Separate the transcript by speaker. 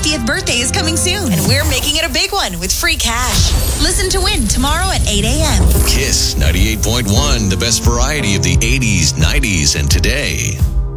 Speaker 1: 50th birthday is coming soon, and we're making it a big one with free cash. Listen to win tomorrow at 8 a.m.
Speaker 2: Kiss 98.1, the best variety of the 80s, 90s, and today.